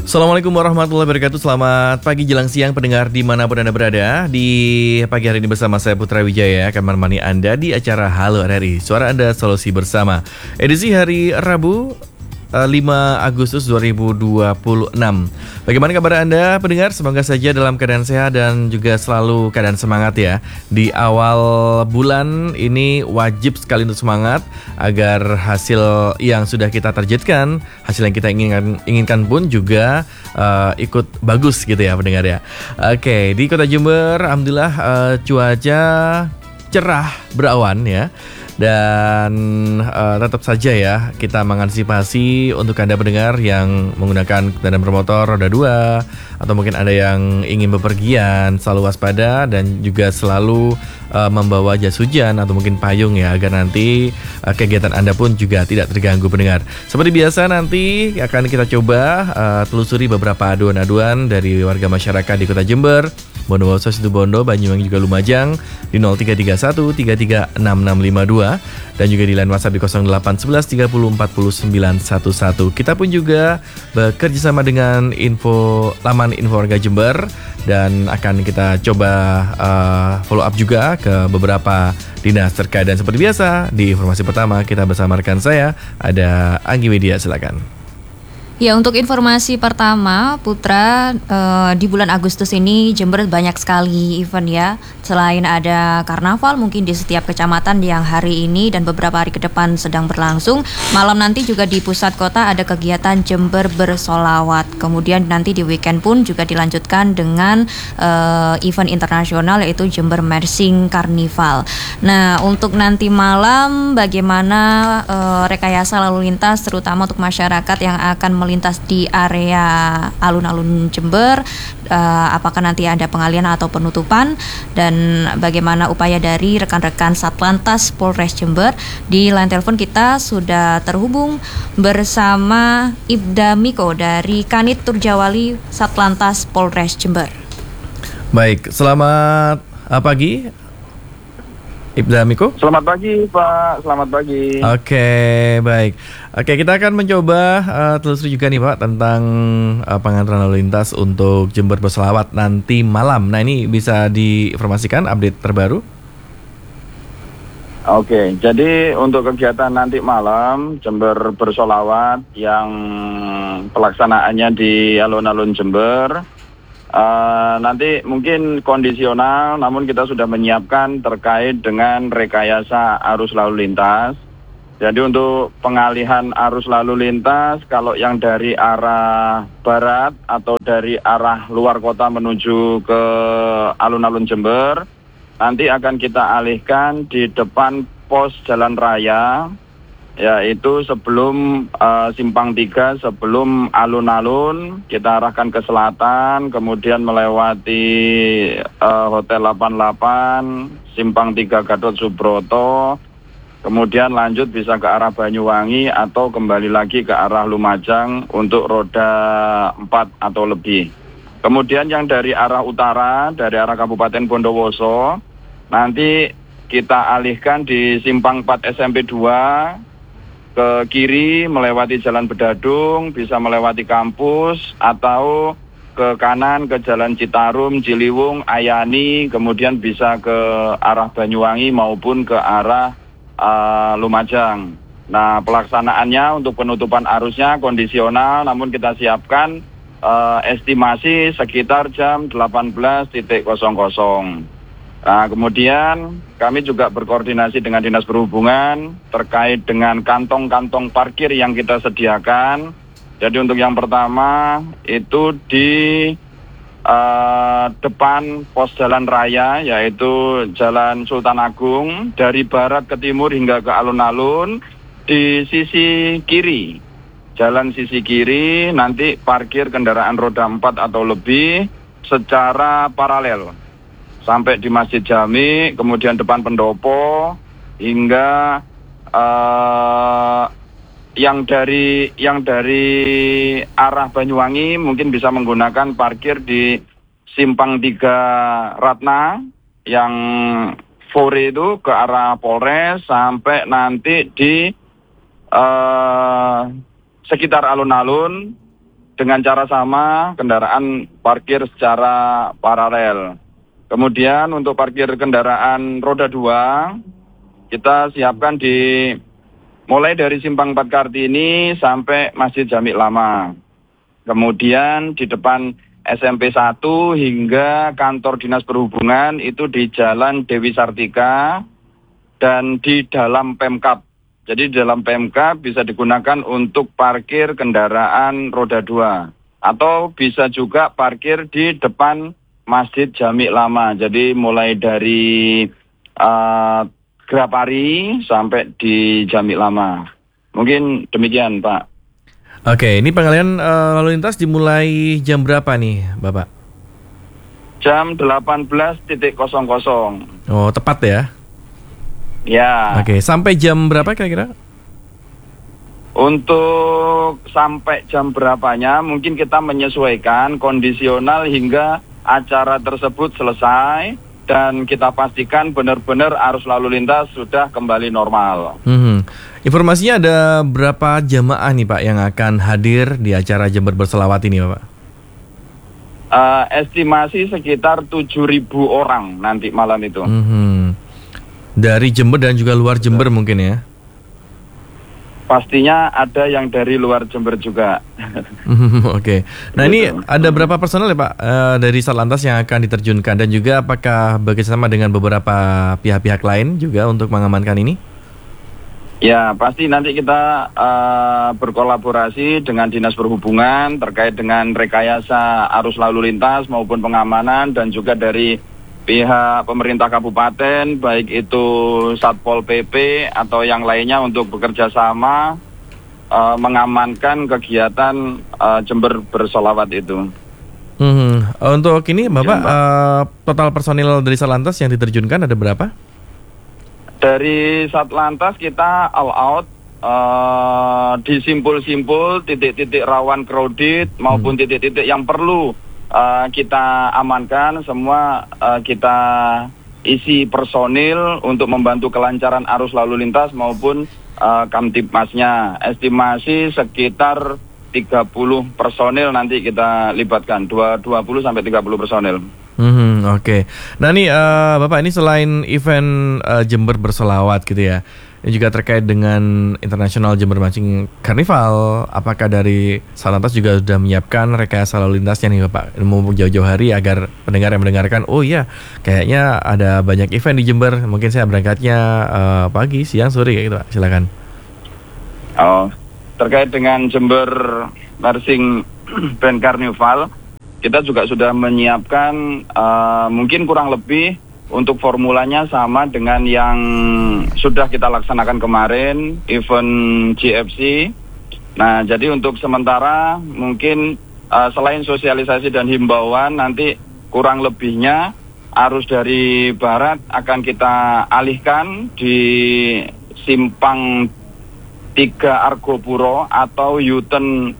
Assalamualaikum warahmatullahi wabarakatuh. Selamat pagi jelang siang pendengar dimanapun Anda berada. Di pagi hari ini bersama saya Putra Wijaya akan menemani Anda di acara Halo RRI, Suara Anda Solusi Bersama. Edisi hari Rabu 5 Agustus 2026. Bagaimana kabar Anda pendengar? Semoga saja dalam keadaan sehat dan juga selalu keadaan semangat ya. Di awal bulan ini wajib sekali untuk semangat agar hasil yang sudah kita targetkan, hasil yang kita inginkan pun juga ikut bagus gitu ya pendengar ya. Oke, di Kota Jember alhamdulillah cuaca cerah berawan ya. Dan tetap saja ya kita mengantisipasi untuk Anda pendengar yang menggunakan kendaraan bermotor roda 2 atau mungkin ada yang ingin bepergian, selalu waspada dan juga selalu membawa jas hujan atau mungkin payung ya agar nanti kegiatan Anda pun juga tidak terganggu pendengar. Seperti biasa nanti akan kita coba telusuri beberapa aduan-aduan dari warga masyarakat di Kota Jember, Bondowoso, Situbondo, Banyuwangi juga Lumajang di 0331 336652 dan juga di line WhatsApp di 0811 30 49 11. Kita pun juga bekerja sama dengan laman info warga Jember dan akan kita coba follow up juga ke beberapa dinas terkait. Dan seperti biasa di informasi pertama kita bersama rekan saya ada Anggi Widya, silakan. Ya, untuk informasi pertama, Putra, di bulan Agustus ini Jember banyak sekali event ya. Selain ada karnaval mungkin di setiap kecamatan yang hari ini dan beberapa hari ke depan sedang berlangsung. Malam nanti juga di pusat kota ada kegiatan Jember Bersolawat. Kemudian nanti di weekend pun juga dilanjutkan dengan event internasional yaitu Jember Mersing Carnival. Nah, untuk nanti malam bagaimana rekayasa lalu lintas terutama untuk masyarakat yang akan melintas di area alun-alun Jember, apakah nanti ada pengalihan atau penutupan, dan bagaimana upaya dari rekan-rekan Satlantas Polres Jember. Di line telepon kita sudah terhubung bersama Ibda Miko dari Kanit Turjawali Satlantas Polres Jember. Baik, selamat pagi Ibda Miko. Selamat pagi Pak, selamat pagi. Oke, baik. Oke, kita akan mencoba telusuri juga nih Pak tentang pengaturan lalu lintas untuk Jember Bersolawat nanti malam. Nah, ini bisa diinformasikan update terbaru? Oke, jadi untuk kegiatan nanti malam Jember Bersolawat yang pelaksanaannya di alun-alun Jember, nanti mungkin kondisional, namun kita sudah menyiapkan terkait dengan rekayasa arus lalu lintas. Jadi untuk pengalihan arus lalu lintas, kalau yang dari arah barat atau dari arah luar kota menuju ke alun-alun Jember, nanti akan kita alihkan di depan pos jalan raya, yaitu sebelum Simpang 3, sebelum alun-alun, kita arahkan ke selatan, kemudian melewati Hotel 88, Simpang 3 Gatot Subroto, kemudian lanjut bisa ke arah Banyuwangi atau kembali lagi ke arah Lumajang untuk roda 4 atau lebih. Kemudian yang dari arah utara, dari arah Kabupaten Bondowoso, nanti kita alihkan di Simpang 4 SMP 2, ke kiri melewati Jalan Bedadung, bisa melewati kampus, atau ke kanan ke Jalan Citarum, Ciliwung, Ayani, kemudian bisa ke arah Banyuwangi maupun ke arah Lumajang. Nah, pelaksanaannya untuk penutupan arusnya kondisional, namun kita siapkan estimasi sekitar jam 18.00. Nah, kemudian kami juga berkoordinasi dengan Dinas Perhubungan terkait dengan kantong-kantong parkir yang kita sediakan. Jadi untuk yang pertama itu di depan pos jalan raya, yaitu Jalan Sultan Agung, dari barat ke timur hingga ke alun-alun, di sisi kiri. Jalan sisi kiri nanti parkir kendaraan roda 4 atau lebih secara paralel sampai di Masjid Jami, kemudian depan pendopo, hingga yang dari arah Banyuwangi mungkin bisa menggunakan parkir di Simpang 3 Ratna, yang Fore itu ke arah Polres, sampai nanti di sekitar alun-alun dengan cara sama, kendaraan parkir secara paralel. Kemudian untuk parkir kendaraan roda 2, kita siapkan mulai dari Simpang 4 Kartini sampai Masjid Jami Lama. Kemudian di depan SMP 1 hingga kantor Dinas Perhubungan itu di Jalan Dewi Sartika dan di dalam Pemkab. Jadi di dalam Pemkab bisa digunakan untuk parkir kendaraan roda 2. Atau bisa juga parkir di depan Masjid Jami Lama. Jadi mulai dari Grapari sampai di Jami Lama. Mungkin demikian, Pak. Oke, ini pengalihan lalu lintas dimulai jam berapa nih, Bapak? Jam 18.00. Oh, tepat ya? Ya. Oke, sampai jam berapa kira-kira? Untuk sampai jam berapanya mungkin kita menyesuaikan kondisional hingga acara tersebut selesai dan kita pastikan benar-benar arus lalu lintas sudah kembali normal. Informasinya ada berapa jamaah nih Pak yang akan hadir di acara Jember Berselawat ini Pak? Estimasi sekitar 7.000 orang nanti malam itu. Dari Jember dan juga luar Jember mungkin ya? Pastinya ada yang dari luar Jember juga. Oke. Nah ini ada berapa personel ya Pak dari Satlantas yang akan diterjunkan dan juga apakah bekerjasama dengan beberapa pihak-pihak lain juga untuk mengamankan ini? Ya pasti nanti kita berkolaborasi dengan Dinas Perhubungan terkait dengan rekayasa arus lalu lintas maupun pengamanan dan juga dari pihak pemerintah kabupaten, baik itu Satpol PP atau yang lainnya untuk bekerja sama mengamankan kegiatan Jember Bersolawat itu. Untuk ini Bapak, total personil dari Satlantas yang diterjunkan ada berapa? Dari Satlantas kita all out di simpul-simpul, titik-titik rawan crowded maupun titik-titik yang perlu kita amankan, semua kita isi personil untuk membantu kelancaran arus lalu lintas maupun Kamtibmasnya. Estimasi sekitar 30 personil nanti kita libatkan, 20 sampai 30 personil. Oke. Nah nih Bapak, ini selain event Jember Bersolawat gitu ya, ini juga terkait dengan International Jember Mancing Carnival. Apakah dari Satlantas juga sudah menyiapkan rekayasa lalu lintasnya nih Bapak, mau jauh-jauh hari agar pendengar yang mendengarkan, oh iya kayaknya ada banyak event di Jember, mungkin saya berangkatnya pagi, siang, sore kayak gitu Pak, silakan. Oh, terkait dengan Jember Mancing Band Carnival, kita juga sudah menyiapkan mungkin kurang lebih untuk formulanya sama dengan yang sudah kita laksanakan kemarin, event GFC. Nah, jadi untuk sementara mungkin selain sosialisasi dan himbauan, nanti kurang lebihnya arus dari barat akan kita alihkan di Simpang 3 Argopuro atau U-turn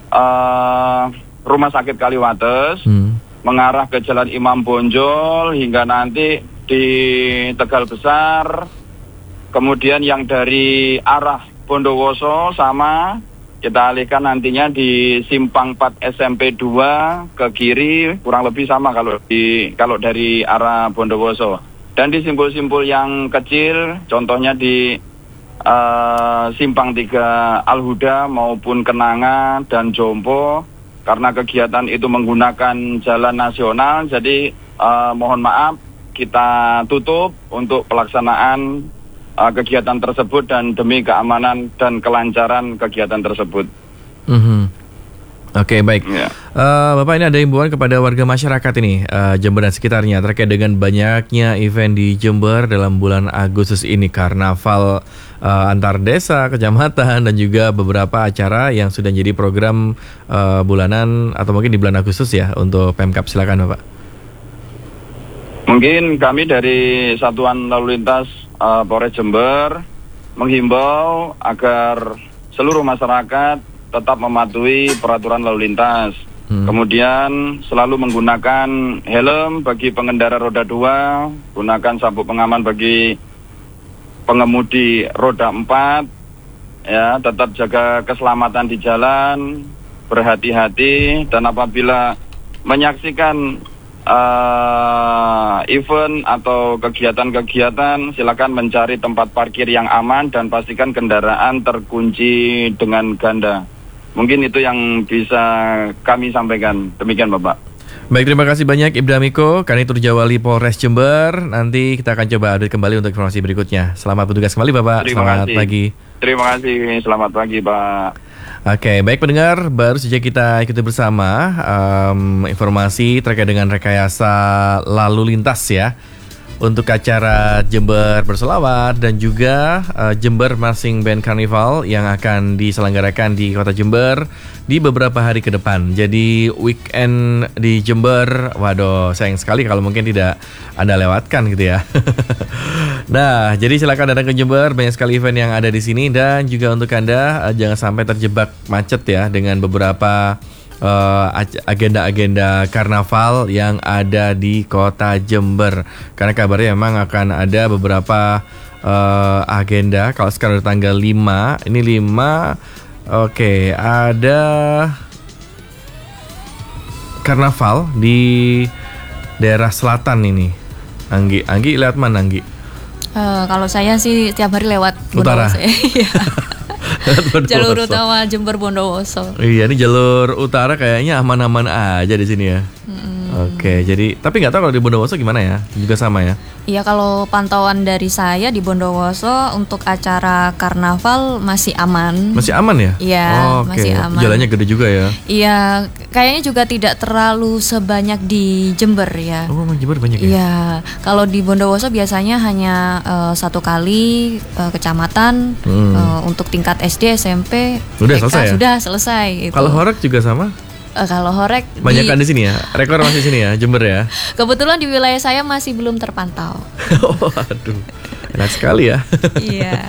Rumah Sakit Kaliwates. Mengarah ke Jalan Imam Bonjol hingga nanti di Tegal Besar. Kemudian yang dari arah Bondowoso sama kita alihkan nantinya di Simpang 4 SMP 2 ke kiri, kurang lebih sama kalau dari arah Bondowoso. Dan di simpul-simpul yang kecil, contohnya di Simpang 3 Al-Huda maupun Kenanga dan Jompo, karena kegiatan itu menggunakan jalan nasional, jadi mohon maaf kita tutup untuk pelaksanaan kegiatan tersebut dan demi keamanan dan kelancaran kegiatan tersebut. Oke, baik. Bapak, ini ada himbauan kepada warga masyarakat ini Jember dan sekitarnya terkait dengan banyaknya event di Jember dalam bulan Agustus ini, karnaval antar desa, kecamatan dan juga beberapa acara yang sudah jadi program bulanan atau mungkin di bulan Agustus ya untuk Pemkab. Silakan Bapak. Mungkin kami dari Satuan Lalu Lintas Polres Jember menghimbau agar seluruh masyarakat tetap mematuhi peraturan lalu lintas. Kemudian selalu menggunakan helm bagi pengendara roda 2, gunakan sabuk pengaman bagi pengemudi roda 4, ya, tetap jaga keselamatan di jalan. berhati-hati, dan apabila menyaksikan event atau kegiatan-kegiatan, silakan mencari tempat parkir yang aman dan pastikan kendaraan terkunci dengan ganda. Mungkin itu yang bisa kami sampaikan. Demikian Bapak. Baik, terima kasih banyak Ibda Miko, Kanitur Jawali Polres Jember. Nanti kita akan coba update kembali untuk informasi berikutnya. Selamat bertugas kembali Bapak. Selamat pagi. Terima kasih, selamat pagi Pak. Oke, baik pendengar, baru saja kita ikuti bersama informasi terkait dengan rekayasa lalu lintas ya untuk acara Jember Bersolawat dan juga Jember Marching Band Carnival yang akan diselenggarakan di Kota Jember di beberapa hari ke depan. Jadi weekend di Jember, waduh sayang sekali kalau mungkin tidak Anda lewatkan gitu ya. Nah, jadi silakan datang ke Jember, banyak sekali event yang ada di sini dan juga untuk Anda jangan sampai terjebak macet ya dengan beberapa agenda-agenda karnaval yang ada di Kota Jember. Karena kabarnya memang akan ada beberapa agenda. Kalau sekarang tanggal 5, ini 5, oke, ada karnaval di daerah selatan ini. Anggi lewat mana Anggi? Kalau saya sih tiap hari lewat Utara. Jalur utama Jember Bondowoso. Iya, ini jalur utara kayaknya aman-aman aja di sini ya. Oke, jadi tapi nggak tahu kalau di Bondowoso gimana ya? Juga sama ya? Iya, kalau pantauan dari saya di Bondowoso untuk acara karnaval masih aman. Masih aman ya? Iya, masih aman. Jalannya gede juga ya? Iya, kayaknya juga tidak terlalu sebanyak di Jember ya. Oh, Jember banyak ya? Iya, kalau di Bondowoso biasanya hanya satu kali kecamatan untuk tingkat SD, SMP, Udah TK, selesai ya? Sudah selesai. Itu. Kalau horek juga sama? Kalau horek banyakan di sini ya, rekor masih sini ya, Jember ya. Kebetulan di wilayah saya masih belum terpantau. Oh, aduh, enak sekali ya. Iya.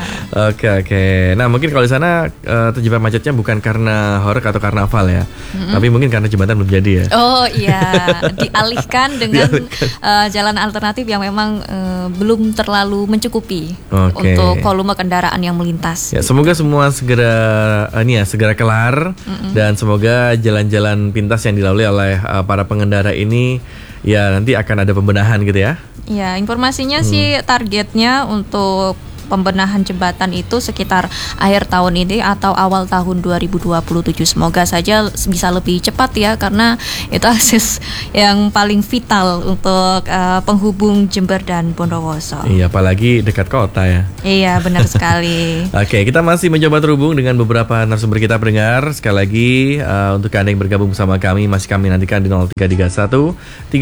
Oke. Nah, mungkin kalau di sana terjebak macetnya bukan karena horek atau karnaval ya, tapi mungkin karena jembatan belum jadi ya. Oh iya, dialihkan dengan jalan alternatif yang memang belum terlalu mencukupi untuk volume kendaraan yang melintas. Ya, semoga semua segera kelar dan semoga jalan-jalan pintas yang dilalui oleh para pengendara ini ya nanti akan ada pembenahan gitu ya. Ya, informasinya sih targetnya untuk pembenahan jembatan itu sekitar akhir tahun ini atau awal tahun 2027. Semoga saja bisa lebih cepat ya, karena itu akses yang paling vital untuk penghubung Jember dan Bondowoso. Iya, apalagi dekat kota ya. Iya, benar sekali. Oke, kita masih mencoba terhubung dengan beberapa narasumber kita pendengar. Sekali lagi untuk Anda yang bergabung bersama kami, masih kami nantikan di 0331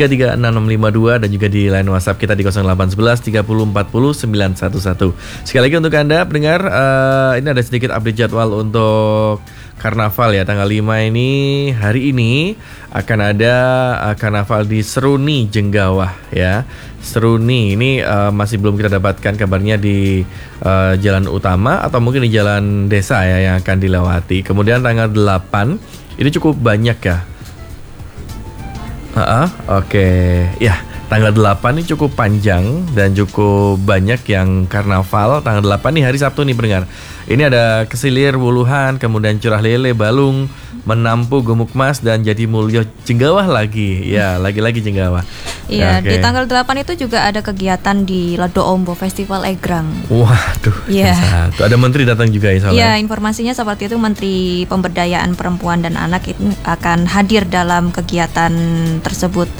336652 dan juga di line WhatsApp kita di 0811 30 40 911. Sekali lagi untuk Anda pendengar, ini ada sedikit update jadwal untuk karnaval ya. Tanggal 5 ini, hari ini akan ada karnaval di Seruni Jenggawah ya. Seruni ini masih belum kita dapatkan kabarnya di jalan utama atau mungkin di jalan desa ya yang akan dilewati. Kemudian tanggal 8 ini cukup banyak ya. Oke. Ya, tanggal 8 ini cukup panjang dan cukup banyak yang karnaval. Tanggal 8 nih hari Sabtu nih pendengar. Ini ada Kesilir, Wuluhan, kemudian Curah Lele, Balung, Menampu, Gumukmas, dan Jatimulyo, Jenggawah lagi. Ya, lagi-lagi Jenggawah. Iya, di tanggal 8 itu juga ada kegiatan di Ledo Ombo Festival Egrang. Waduh, iya. Ada menteri datang juga ya? Iya, informasinya seperti itu. Menteri Pemberdayaan Perempuan dan Anak itu akan hadir dalam kegiatan tersebut.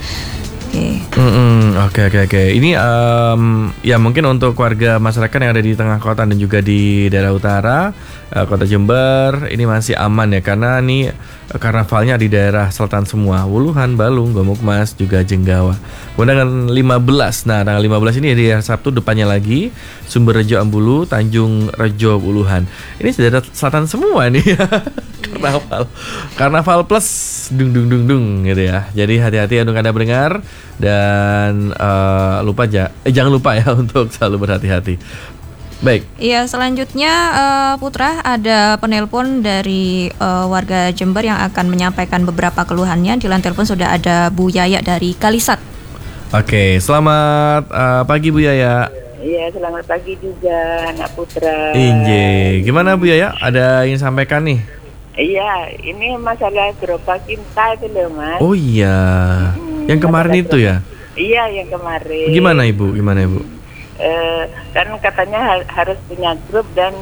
Oke. Ini ya mungkin untuk warga masyarakat yang ada di tengah kota dan juga di daerah utara Kota Jember ini masih aman ya, karena ini karnavalnya di daerah selatan semua, Wuluhan, Balung, Gumukmas, juga Jenggawah. Kemudian 15, nah tanggal 15 ini di Sabtu depannya lagi Sumberrejo Ambulu, Tanjung Rejo, Wuluhan. Ini daerah selatan semua nih karnaval plus dung gitu ya. Jadi hati-hati untuk Anda mendengar dan jangan lupa ya untuk selalu berhati-hati. Baik. Iya, selanjutnya Putra, ada penelpon dari warga Jember yang akan menyampaikan beberapa keluhannya. Di line telepon sudah ada Bu Yaya dari Kalisat. Oke, selamat pagi Bu Yaya. Iya, selamat pagi juga anak Putra. Inje, gimana Bu Yaya? Ada yang sampaikan nih? Iya, ini masalah gerobak cinta itu loh, Mas. Oh iya, yang kemarin itu ya? Iya, yang kemarin. Gimana Ibu? Kan katanya harus punya grup dan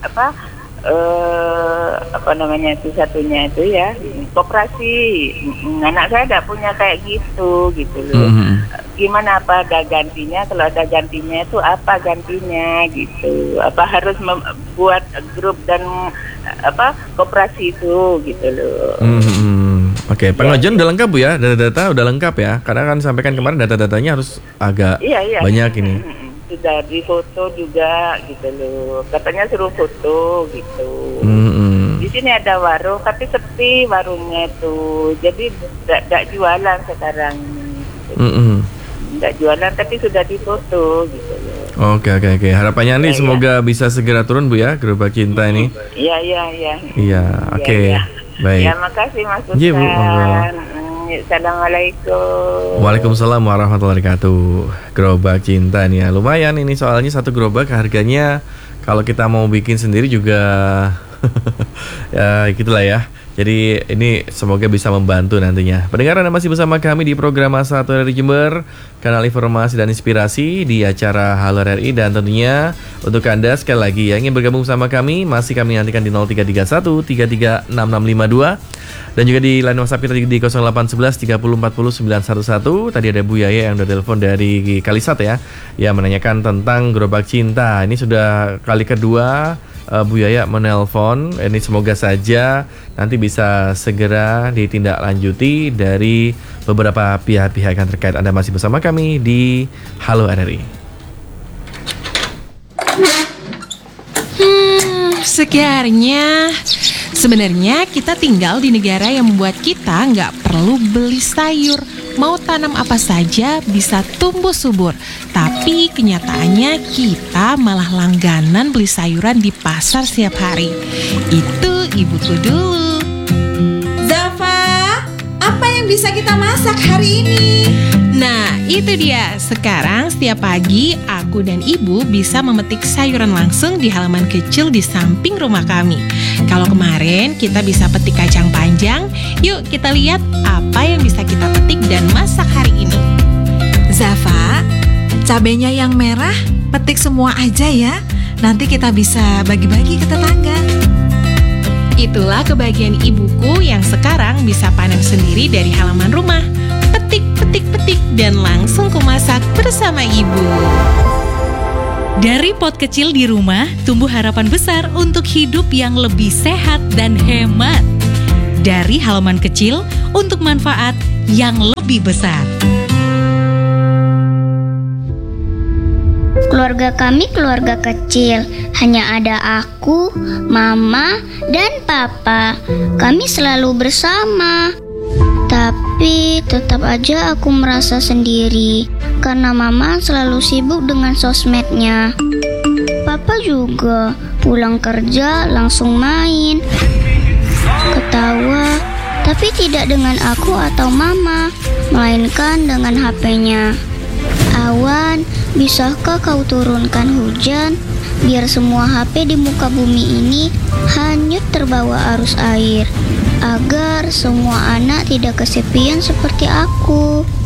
apa namanya itu satunya itu ya, koperasi. Anak saya tidak punya kayak gitu loh. Gimana, apa ada gantinya? Kalau ada gantinya itu apa gantinya gitu? Apa harus membuat grup dan koperasi itu gitu loh. Oke, pengajuan udah lengkap Bu ya, data-data udah lengkap ya. Karena kan sampaikan kemarin data-datanya harus agak banyak ini. Sudah difoto juga gitu loh. Katanya suruh foto gitu. Di sini ada warung tapi sepi warungnya itu. Jadi tidak jualan sekarang. Tidak jualan tapi sudah difoto gitu loh. Oke. Harapannya nih semoga bisa segera turun Bu ya, gerobak cinta ini. Iya, oke. Baik. Ya, makasih Mas Ustaz. Iya, Bu. Assalamualaikum. Waalaikumsalam warahmatullahi wabarakatuh. Gerobak cinta nih ya. Lumayan ini soalnya satu gerobak harganya kalau kita mau bikin sendiri juga ya gitulah ya. Jadi ini semoga bisa membantu nantinya. Pendengar, Anda masih bersama kami di program Masa Satu dari Jember, kanal informasi dan inspirasi di acara Halo RRI. Dan tentunya untuk Anda sekali lagi yang ingin bergabung sama kami, masih kami nantikan di 0331 336652 dan juga di line WhatsApp kita di 0811 30 40 911. Tadi ada Bu Yaya yang udah telepon dari Kalisat ya, yang menanyakan tentang gerobak cinta. Ini sudah kali kedua Bu Yaya menelpon. Ini semoga saja nanti bisa segera ditindaklanjuti dari beberapa pihak-pihak yang terkait. Anda masih bersama kami di Halo RRI. Segarnya. Sebenarnya kita tinggal di negara yang membuat kita nggak perlu beli sayur. Mau tanam apa saja bisa tumbuh subur. Tapi kenyataannya kita malah langganan beli sayuran di pasar setiap hari. Itu ibuku dulu. Zafa, apa yang bisa kita masak hari ini? Nah, itu dia. Sekarang setiap pagi aku dan ibu bisa memetik sayuran langsung di halaman kecil di samping rumah kami. Kalau kemarin kita bisa petik kacang panjang, yuk kita lihat apa yang bisa kita petik dan masak hari ini. Zafa, cabenya yang merah petik semua aja ya. Nanti kita bisa bagi-bagi ke tetangga. Itulah kebahagiaan ibuku yang sekarang bisa panen sendiri dari halaman rumah. Petik, dan langsung kumasak bersama ibu. Dari pot kecil di rumah, tumbuh harapan besar untuk hidup yang lebih sehat dan hemat. Dari halaman kecil untuk manfaat yang lebih besar. Keluarga kami keluarga kecil, hanya ada aku, mama, dan papa. Kami selalu bersama. Tapi tetap aja aku merasa sendiri karena mama selalu sibuk dengan sosmednya. Papa juga pulang kerja langsung main, ketawa, tapi tidak dengan aku atau mama, melainkan dengan HP-nya. Awan, bisakah kau turunkan hujan biar semua HP di muka bumi ini hanyut terbawa arus air, agar semua anak tidak kesepian seperti aku.